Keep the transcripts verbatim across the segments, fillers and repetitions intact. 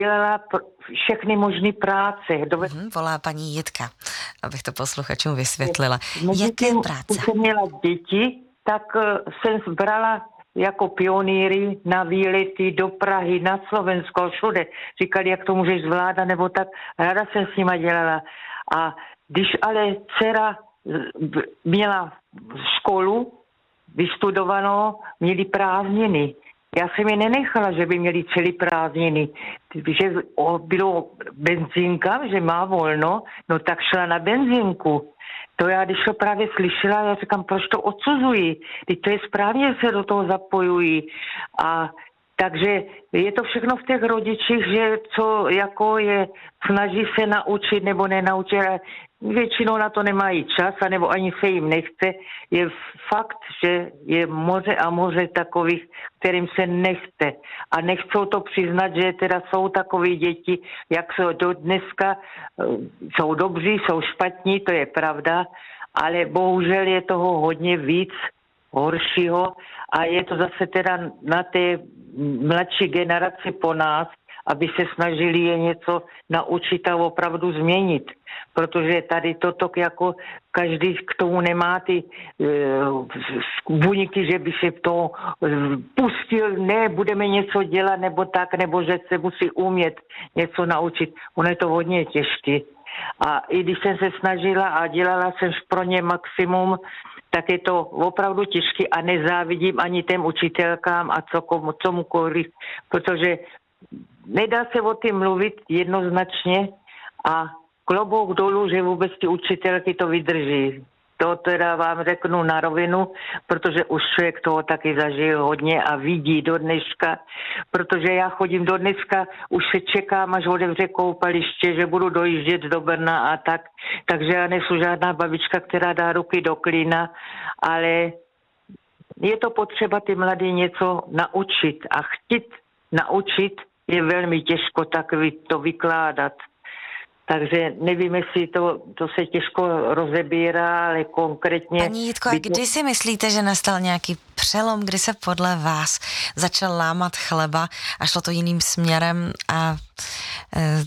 dělala všechny možné práce. Doved... Hmm, volá paní Jitka, abych to posluchačům vysvětlila. Mezi Jaké tím, práce? když jsem měla děti, tak jsem brala jako pionýry na výlety do Prahy, na Slovensko, všude. Říkali, jak to můžeš zvládat, nebo tak. Ráda jsem s nima dělala. A když ale dcera měla školu, vystudovanou, měli prázdniny. Já jsem je nenechala, že by měli celý prázdniny. Že bylo benzínka, že má volno, no tak šla na benzínku. To já, když to právě slyšela, já říkám, proč to odsuzují? Teď to je správně, že se do toho zapojují. A takže je to všechno v těch rodičích, že co jako je, snaží se naučit nebo nenaučit, ale většinou na to nemají čas, anebo ani se jim nechce. Je fakt, že je moře a moře takových, kterým se nechce. A nechcou to přiznat, že teda jsou takový děti, jak jsou do dneska, jsou dobří, jsou špatní, to je pravda, ale bohužel je toho hodně víc horšího a je to zase teda na té mladší generaci po nás, aby se snažili je něco naučit a opravdu změnit. Protože tady toto jako každý k tomu nemá ty uh, buňky, že by se to pustil, ne, budeme něco dělat nebo tak, nebo že se musí umět něco naučit. Ono je to hodně těžké. A i když jsem se snažila a dělala jsem pro ně maximum, tak je to opravdu těžké a nezávidím ani těm učitelkám a co, comukoliv, protože nedá se o tím mluvit jednoznačně a klobouk dolů, že vůbec ty učitelky to vydrží. To teda vám řeknu na rovinu, protože už člověk toho taky zažil hodně a vidí do dneška, protože já chodím do dneska, už se čekám, až otevře koupaliště, že budu dojíždět do Brna a tak, takže já nejsou žádná babička, která dá ruky do klína, ale je to potřeba ty mladí něco naučit a chtít naučit je velmi těžko tak to vykládat. Takže nevím, jestli to, to se těžko rozebírá, ale konkrétně... Paní Jitko, a kdy si myslíte, že nastal nějaký přelom, kdy se podle vás začal lámat chleba a šlo to jiným směrem a e,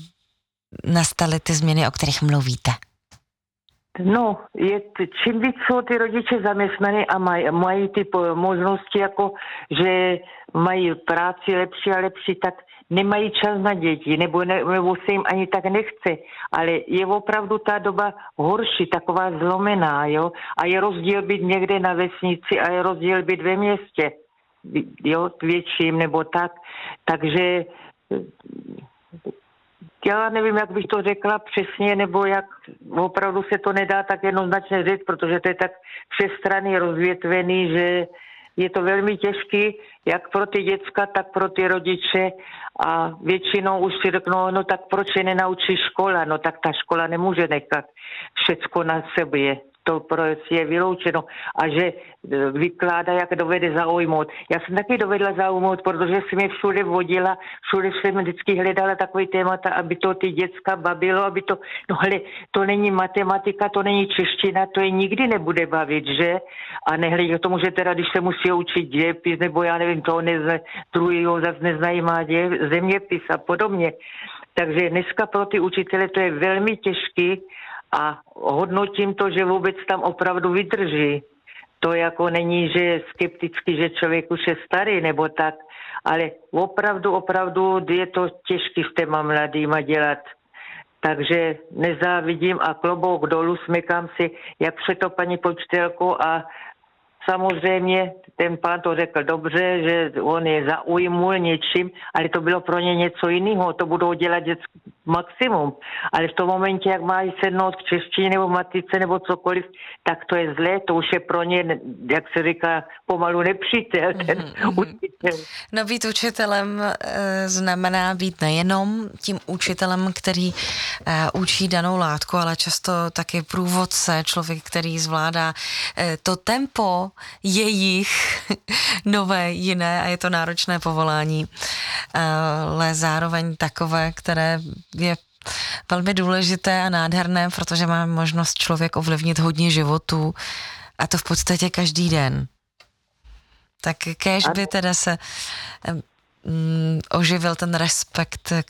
nastaly ty změny, o kterých mluvíte? No, je, čím víc jsou ty rodiče zaměstnaní a maj, mají ty možnosti, jako že mají práci lepší a lepší, tak nemají čas na děti, nebo, ne, nebo se jim ani tak nechce. Ale je opravdu ta doba horší, taková zlomená, jo. A je rozdíl být někde na vesnici a je rozdíl být ve městě, jo, větším nebo tak. Takže já nevím, jak bych to řekla přesně, nebo jak opravdu se to nedá tak jednoznačně říct, protože to je tak všestranný rozvětvený, že je to velmi těžký, jak pro ty děcka, tak pro ty rodiče a většinou už si řeknou, no tak proč je nenaučí škola, no tak ta škola nemůže nechat všecko na sebe. To prostě je vyloučeno a že vykládá, jak dovede zaujmout. Já jsem taky dovedla zaujmout, protože jsem je všude vodila, všude jsem vždycky hledala takový témata, aby to ty děcka bavilo, aby to, no ale to není matematika, to není čeština, to je nikdy nebude bavit, že? A nehledě k tomu, že teda, když se musí učit dějepis, nebo já nevím, toho nezna, druhýho zase neznají má dě, zeměpis a podobně. Takže dneska pro ty učitele to je velmi těžký, a hodnotím to, že vůbec tam opravdu vydrží. To jako není, že je skeptický, že člověk už je starý nebo tak, ale opravdu, opravdu je to těžký s těma mladýma dělat. Takže nezávidím a klobouk dolů, smykám si, jak se to paní počtelko a samozřejmě ten pán to řekl dobře, že on je zaujmul něčím, ale to bylo pro ně něco jiného, to budou dělat dětský maximum. Ale v tom momentě, jak mají sednout k češtině nebo matice nebo cokoliv, tak to je zlé, to už je pro ně, jak se říká, pomalu nepřítel, ten mm-hmm. učitel. No být učitelem e, znamená být nejenom tím učitelem, který e, učí danou látku, ale často taky průvodce, člověk, který zvládá e, to tempo jejich nové, jiné a je to náročné povolání, ale zároveň takové, které je velmi důležité a nádherné, protože má možnost člověk ovlivnit hodně životů a to v podstatě každý den. Tak kéž by teda se mm, oživil ten respekt